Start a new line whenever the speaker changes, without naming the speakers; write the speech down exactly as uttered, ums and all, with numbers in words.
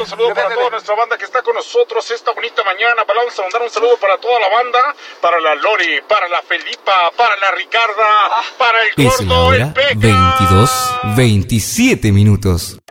un saludo para toda nuestra banda que está con nosotros esta bonita mañana. Vamos a mandar un saludo para toda la banda, para la Lori, para la Felipa, para la Ricarda, para el
Es la
Gordo, el
hora
Peca.
veintidós, veintisiete minutos.